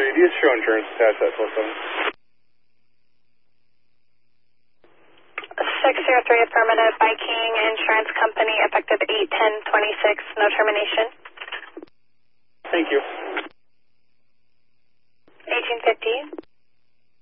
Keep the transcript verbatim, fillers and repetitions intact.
three, do you show insurance attached that four seven? six zero three affirmative, Viking Insurance Company, effective eight ten twenty-six, no termination. Thank you.